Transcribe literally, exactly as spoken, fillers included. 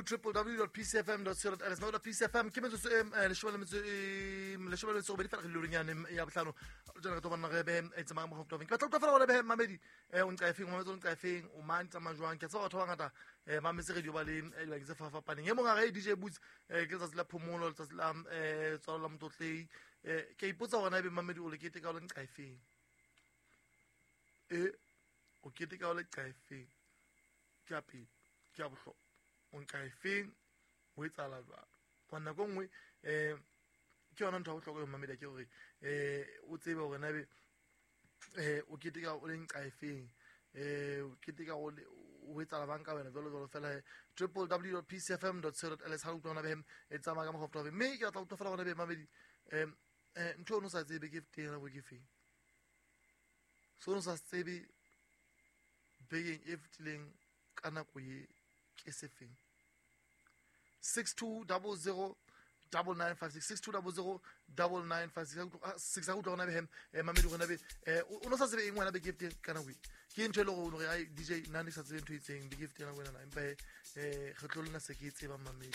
w w w dot p c f m dot co dot l s no P C F M ke metso e le shobela metso e le shobela metso be di fela le nyane ya botlhano jana ka tobana re be e tsama mo hoftoveng ka tla fela le be mamedi e o ntsa efeng mo metso ntsa efeng o man tsa majwang ke tsa batho ba ngata e mametse re di ba le e ba ke fa fa paneng e mo ga e D J Boots e ke tsa la phomolo tsa la e tswa la mtotlei e ke ipotsa gona be mamedi o le kete ka o le ntsa efeng e o kete ka o le ntsa efeng ke a pele ke a bohlo o nka efeng o etsala jwa kwana go ngwe eh ke yona ntho go tlhoka mamedi ke gore eh o tsebe gore na be eh o ketika o leng ka efeng eh o ketika o o etsala banka wena jolo jolo fela w w w dot p c f m dot co dot l s ha o tsona be e tsama ka mo hofto me ke tla o tofela gona be mamedi eh eh ntho no sa tsebe ke teng go ke feng so no sa tsebe begeng e fitileng kana go ye ke se feng six two zero zero double nine five six six two zero zero double nine five six six a go tla gona be e mamedi gona be e o no sa tsebe eng wena be gift kana go ke ntho le go re ai D J nane sa tsebe ntho itseng be gift yana wena na empa e ge tlolona se ke tseba mamedi